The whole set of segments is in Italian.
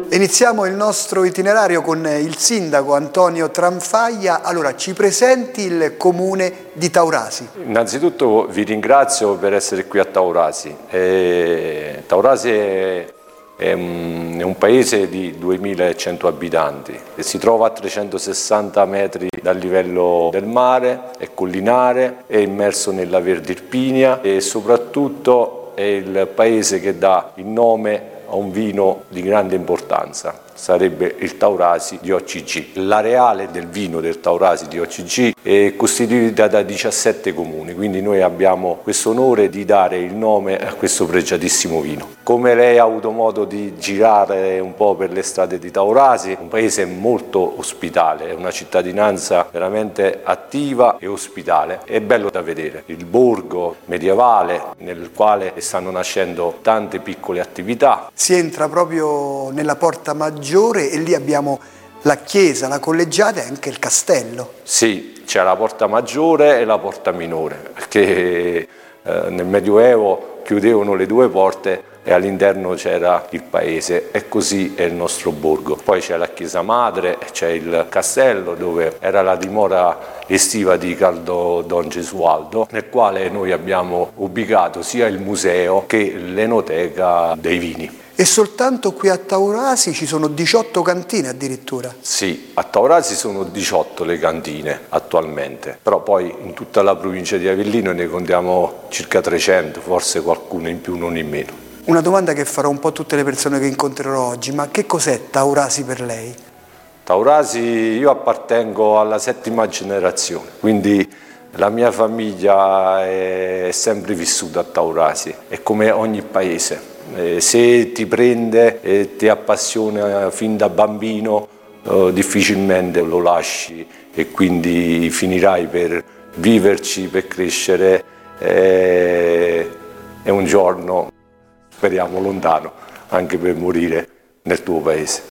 Iniziamo il nostro itinerario con il sindaco Antonio Tranfaglia. Allora, ci presenti il comune di Taurasi? Innanzitutto vi ringrazio per essere qui a Taurasi. Taurasi è un paese di 2100 abitanti e si trova a 360 metri dal livello del mare, è collinare, è immerso nella Verde Irpinia e soprattutto è il paese che dà il nome a un vino di grande importanza, sarebbe il Taurasi di OCG. L'areale del vino del Taurasi di OCG è costituita da 17 comuni, quindi noi abbiamo questo onore di dare il nome a questo pregiatissimo vino. Come lei ha avuto modo di girare un po' per le strade di Taurasi, un paese molto ospitale, è una cittadinanza veramente attiva e ospitale. È bello da vedere, il borgo medievale nel quale stanno nascendo tante piccole attività. Si entra proprio nella porta maggiore e lì abbiamo la chiesa, la collegiata e anche il castello. Sì, c'è la porta maggiore e la porta minore, perché nel Medioevo chiudevano le due porte e all'interno c'era il paese e così è il nostro borgo. Poi c'è la chiesa madre, c'è il castello dove era la dimora estiva di Carlo Don Gesualdo, nel quale noi abbiamo ubicato sia il museo che l'enoteca dei vini. E soltanto qui a Taurasi ci sono 18 cantine addirittura? Sì, a Taurasi sono 18 le cantine attualmente, però poi in tutta la provincia di Avellino ne contiamo circa 300, forse qualcuno in più, non in meno. Una domanda che farò un po' a tutte le persone che incontrerò oggi, ma che cos'è Taurasi per lei? Taurasi, io appartengo alla 7ª generazione, quindi la mia famiglia è sempre vissuta a Taurasi, è come ogni paese. Se ti prende e ti appassiona fin da bambino, difficilmente lo lasci e quindi finirai per viverci, per crescere e un giorno, speriamo lontano, anche per morire nel tuo paese.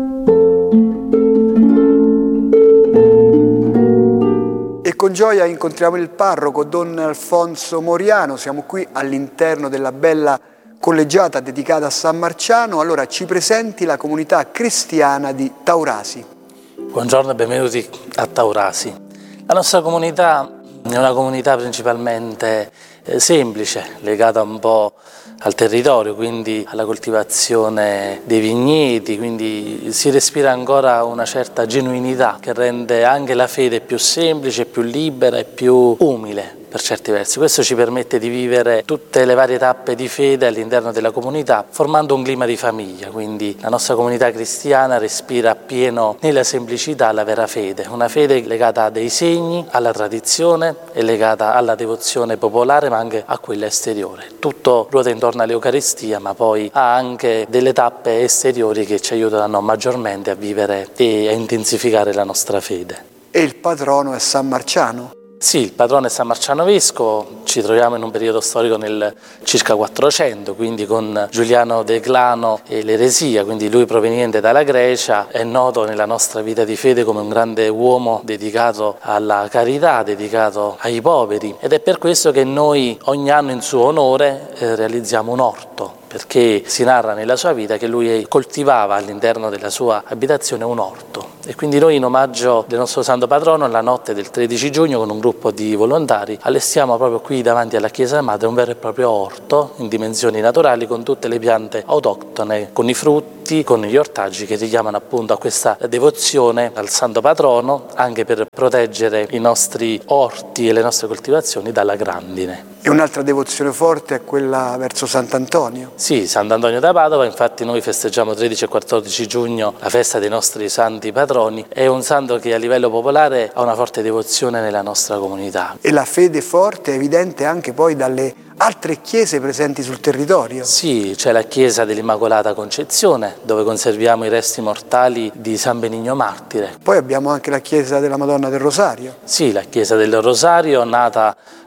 E con gioia incontriamo il parroco Don Alfonso Moriano, siamo qui all'interno della bella collegiata dedicata a San Marciano. Allora ci presenti la comunità cristiana di Taurasi. Buongiorno e benvenuti a Taurasi. La nostra comunità è una comunità principalmente semplice, legata un po' al territorio, quindi alla coltivazione dei vigneti, quindi si respira ancora una certa genuinità che rende anche la fede più semplice, più libera e più umile per certi versi. Questo ci permette di vivere tutte le varie tappe di fede all'interno della comunità, formando un clima di famiglia, quindi la nostra comunità cristiana respira appieno nella semplicità la vera fede, una fede legata a dei segni, alla tradizione e legata alla devozione popolare ma anche a quella esteriore. Tutto ruota intorno all'Eucaristia, ma poi ha anche delle tappe esteriori che ci aiutano maggiormente a vivere e a intensificare la nostra fede. E il patrono è San Marciano? Sì, il patrono è San Marciano Vescovo, ci troviamo in un periodo storico nel circa 400, quindi con Giuliano Declano e l'eresia, quindi lui proveniente dalla Grecia, è noto nella nostra vita di fede come un grande uomo dedicato alla carità, dedicato ai poveri, ed è per questo che noi ogni anno in suo onore realizziamo un orto, perché si narra nella sua vita che lui coltivava all'interno della sua abitazione un orto. E quindi noi in omaggio del nostro santo patrono la notte del 13 giugno con un gruppo di volontari allestiamo proprio qui davanti alla chiesa madre un vero e proprio orto in dimensioni naturali con tutte le piante autoctone, con i frutti, con gli ortaggi che richiamano appunto a questa devozione al santo patrono, anche per proteggere i nostri orti e le nostre coltivazioni dalla grandine. E un'altra devozione forte è quella verso Sant'Antonio? Sì, Sant'Antonio da Padova, infatti noi festeggiamo 13 e 14 giugno la festa dei nostri santi patroni, è un santo che a livello popolare ha una forte devozione nella nostra comunità. E la fede forte è evidente anche poi dalle altre chiese presenti sul territorio? Sì, c'è la chiesa dell'Immacolata Concezione, dove conserviamo i resti mortali di San Benigno Martire. Poi abbiamo anche la chiesa della Madonna del Rosario. Sì, la chiesa del Rosario, nata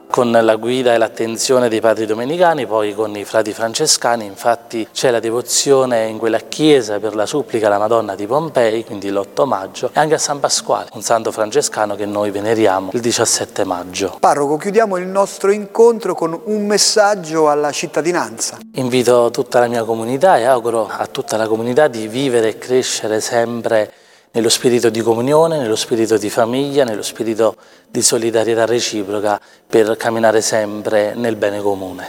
con la guida e l'attenzione dei padri domenicani, poi con i frati francescani. Infatti c'è la devozione in quella chiesa per la supplica alla Madonna di Pompei, quindi l'8 maggio, e anche a San Pasquale, un santo francescano che noi veneriamo il 17 maggio. Parroco, chiudiamo il nostro incontro con un messaggio alla cittadinanza. Invito tutta la mia comunità e auguro a tutta la comunità di vivere e crescere sempre nello spirito di comunione, nello spirito di famiglia, nello spirito di solidarietà reciproca per camminare sempre nel bene comune.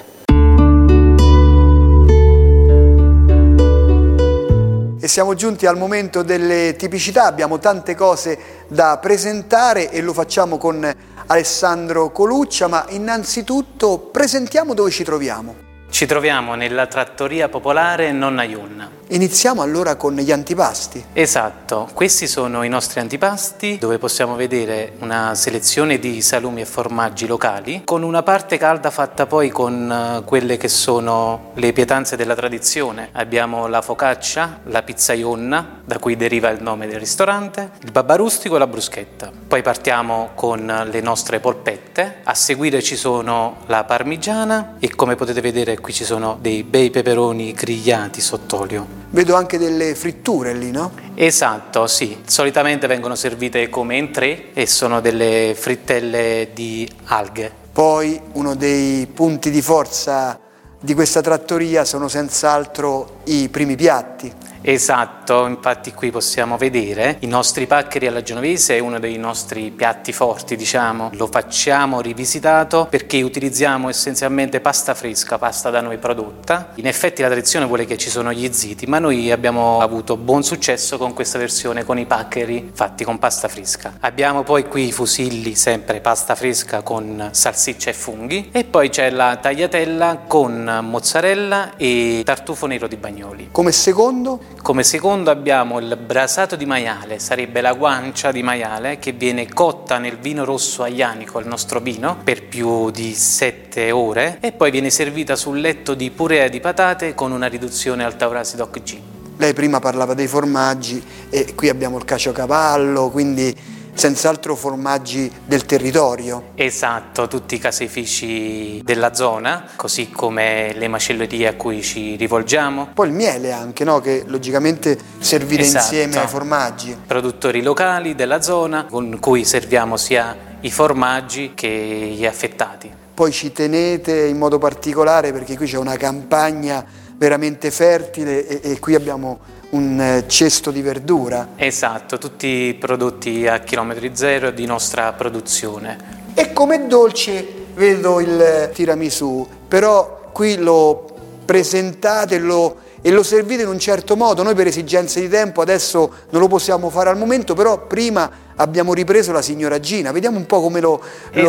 E siamo giunti al momento delle tipicità, abbiamo tante cose da presentare e lo facciamo con Alessandro Coluccia, ma innanzitutto presentiamo dove ci troviamo. Ci troviamo nella trattoria popolare Nonna Iunna. Iniziamo allora con gli antipasti. Esatto, questi sono i nostri antipasti dove possiamo vedere una selezione di salumi e formaggi locali con una parte calda fatta poi con quelle che sono le pietanze della tradizione. Abbiamo la focaccia, la pizza Iunna, da cui deriva il nome del ristorante, il babà rustico e la bruschetta. Poi partiamo con le nostre polpette, a seguire ci sono la parmigiana e come potete vedere qui ci sono dei bei peperoni grigliati sott'olio. Vedo anche delle fritture lì, no? Esatto, sì. Solitamente vengono servite come entrée e sono delle frittelle di alghe. Poi uno dei punti di forza di questa trattoria sono senz'altro i primi piatti. Esatto, infatti qui possiamo vedere i nostri paccheri alla genovese, è uno dei nostri piatti forti, diciamo. Lo facciamo rivisitato perché utilizziamo essenzialmente pasta fresca, pasta da noi prodotta. In effetti la tradizione vuole che ci sono gli ziti, ma noi abbiamo avuto buon successo con questa versione, con i paccheri fatti con pasta fresca. Abbiamo poi qui i fusilli, sempre pasta fresca con salsiccia e funghi, e poi c'è la tagliatella con mozzarella e tartufo nero di Bagnoli. Come secondo? Come secondo abbiamo il brasato di maiale, sarebbe la guancia di maiale che viene cotta nel vino rosso aglianico, il nostro vino, per più di 7 ore e poi viene servita sul letto di purea di patate con una riduzione al Taurasi Doc G. Lei prima parlava dei formaggi e qui abbiamo il caciocavallo, quindi senz'altro formaggi del territorio. Esatto, tutti i caseifici della zona, così come le macellerie a cui ci rivolgiamo. Poi il miele anche, no? Che logicamente servire insieme ai formaggi. Produttori locali della zona con cui serviamo sia i formaggi che gli affettati. Poi ci tenete in modo particolare perché qui c'è una campagna veramente fertile e qui abbiamo un cesto di verdura. Esatto, tutti prodotti a chilometri zero di nostra produzione. E come dolce vedo il tiramisù, però qui lo presentate e lo servite in un certo modo. Noi per esigenze di tempo adesso non lo possiamo fare al momento, però prima abbiamo ripreso la signora Gina, vediamo un po' come lo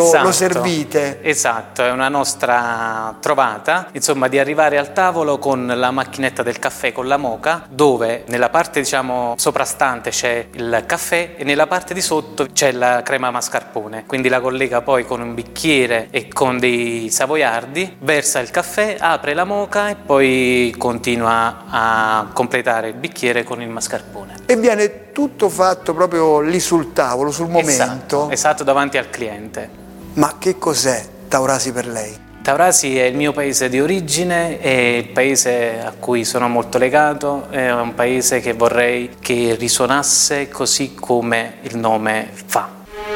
servite. Esatto, è una nostra trovata, insomma, di arrivare al tavolo con la macchinetta del caffè con la moka, dove nella parte, diciamo, soprastante c'è il caffè e nella parte di sotto c'è la crema mascarpone, quindi la collega poi con un bicchiere e con dei savoiardi, versa il caffè, apre la moka e poi continua a completare il bicchiere con il mascarpone. E viene tutto fatto proprio lì sul tavolo, sul momento. Esatto, davanti al cliente. Ma che cos'è Taurasi per lei? Taurasi è il mio paese di origine, è il paese a cui sono molto legato, è un paese che vorrei che risuonasse così come il nome fa.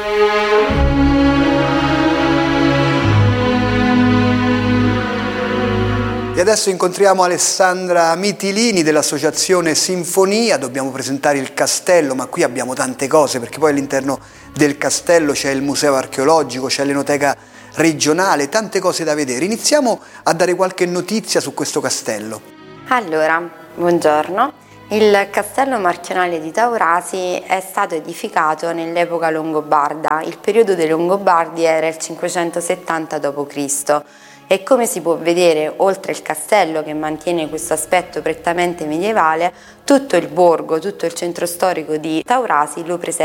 E adesso incontriamo Alessandra Mitilini dell'associazione Sinfonia, dobbiamo presentare il castello, ma qui abbiamo tante cose perché poi all'interno del castello c'è il museo archeologico, c'è l'enoteca regionale, tante cose da vedere. Iniziamo a dare qualche notizia su questo castello. Allora, buongiorno. Il castello marchionale di Taurasi è stato edificato nell'epoca longobarda. Il periodo dei Longobardi era il 570 d.C. e come si può vedere, oltre il castello che mantiene questo aspetto prettamente medievale, tutto il borgo, tutto il centro storico di Taurasi lo presenta